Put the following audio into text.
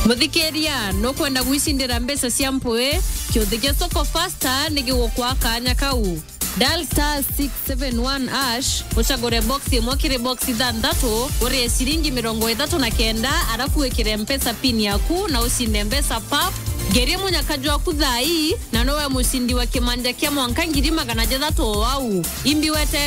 Muthikeria no kwenda gwicindira mbeca cia mpwe kiuthige soko faster nigiguo kwa kanya kau. Dial *671# uchagure box imwe kiri box ithanthatu urie ciringi 39 arafu wikire mpesa pin yaku na ucinde mbeca pap. Geria munyakaji waku thai na nowe mucindi wa kimanja kia mwanka 600 wau. Imbi wete